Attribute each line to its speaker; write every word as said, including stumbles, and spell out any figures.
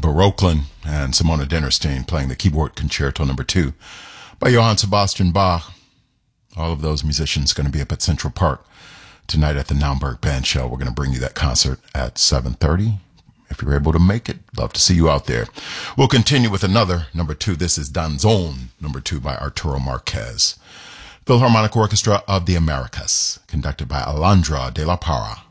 Speaker 1: for Oakland, and Simona Dinnerstein playing the keyboard concerto number two by Johann Sebastian Bach. All of those musicians going to be up at Central Park tonight at the Naumburg Band Show. We're going to bring you that concert at seven thirty. If you're able to make it, love to see you out there. We'll continue with another number two. This is Danzón, number two by Arturo Marquez. Philharmonic Orchestra of the Americas, conducted by Alondra de la Parra.